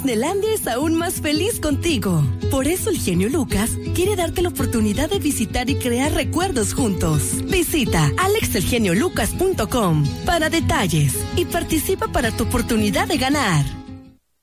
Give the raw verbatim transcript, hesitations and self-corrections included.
Disneylandia es aún más feliz contigo. Por eso el genio Lucas quiere darte la oportunidad de visitar y crear recuerdos juntos. Visita alex el genio lucas punto com para detalles y participa para tu oportunidad de ganar.